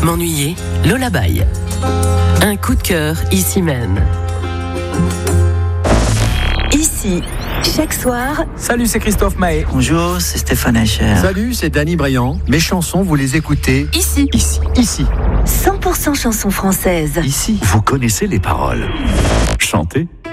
M'ennuyer, Lola Baye. Un coup de cœur, ici même. Ici, chaque soir... Salut, c'est Christophe Mahé. Bonjour, c'est Stéphane Echer. Salut, c'est Danny Briand. Mes chansons, vous les écoutez Ici. Ici. 100% chansons françaises. Ici. Vous connaissez les paroles. Chantez.